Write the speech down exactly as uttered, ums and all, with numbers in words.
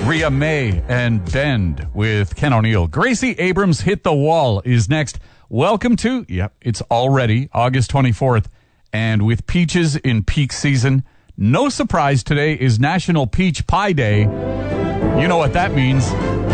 Rhea May and Bend with Ken O'Neill. Gracie Abrams Hit the Wall is next. Welcome to, yep, it's already August twenty-fourth. And with peaches in peak season, no surprise today is National Peach Pie Day. You know what that means.